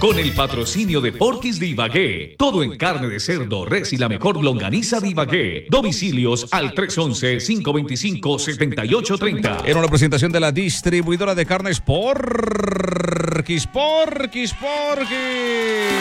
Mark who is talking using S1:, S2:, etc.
S1: con el patrocinio de Porquis de Ibagué. Todo en carne de cerdo, res y la mejor longaniza de Ibagué. Domicilios al 311-525-7830.
S2: Era una presentación de la distribuidora de carnes Porquis.